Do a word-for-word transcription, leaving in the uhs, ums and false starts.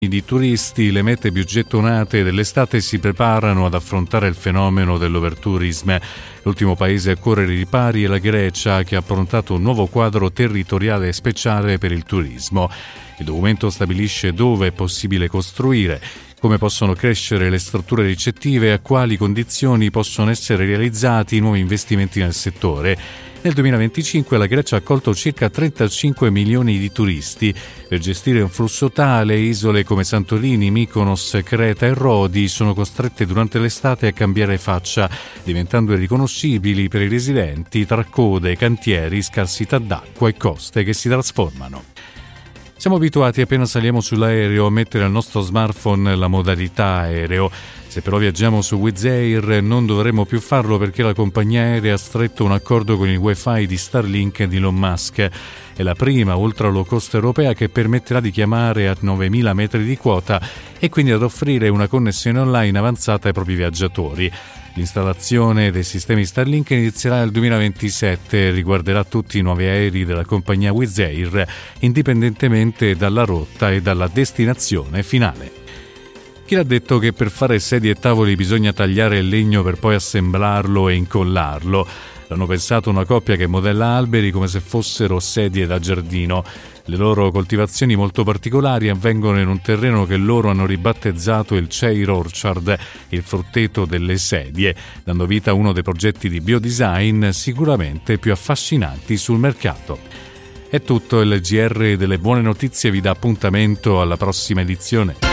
Di turisti, le mete più gettonate dell'estate si preparano ad affrontare il fenomeno dell'overtourism. L'ultimo paese a correre i ripari è la Grecia, che ha approntato un nuovo quadro territoriale speciale per il turismo. Il documento stabilisce dove è possibile costruire, come possono crescere le strutture ricettive e a quali condizioni possono essere realizzati nuovi investimenti nel settore. Nel duemilaventicinque la Grecia ha accolto circa trentacinque milioni di turisti. Per gestire un flusso tale, isole come Santorini, Mykonos, Creta e Rodi sono costrette durante l'estate a cambiare faccia, diventando irriconoscibili per i residenti tra code, cantieri, scarsità d'acqua e coste che si trasformano. Siamo abituati appena saliamo sull'aereo a mettere al nostro smartphone la modalità aereo. Se però viaggiamo su Wizz Air non dovremo più farlo perché la compagnia aerea ha stretto un accordo con il wifi di Starlink di Elon Musk. È la prima ultra low cost europea che permetterà di chiamare a novemila metri di quota e quindi ad offrire una connessione online avanzata ai propri viaggiatori. L'installazione dei sistemi Starlink inizierà nel duemilaventisette e riguarderà tutti i nuovi aerei della compagnia Wizz Air, indipendentemente dalla rotta e dalla destinazione finale. Chi l'ha detto che per fare sedie e tavoli bisogna tagliare il legno per poi assemblarlo e incollarlo? L'hanno pensato una coppia che modella alberi come se fossero sedie da giardino. Le loro coltivazioni molto particolari avvengono in un terreno che loro hanno ribattezzato il Chair Orchard, il frutteto delle sedie, dando vita a uno dei progetti di biodesign sicuramente più affascinanti sul mercato. È tutto, il G R delle buone notizie vi dà appuntamento alla prossima edizione.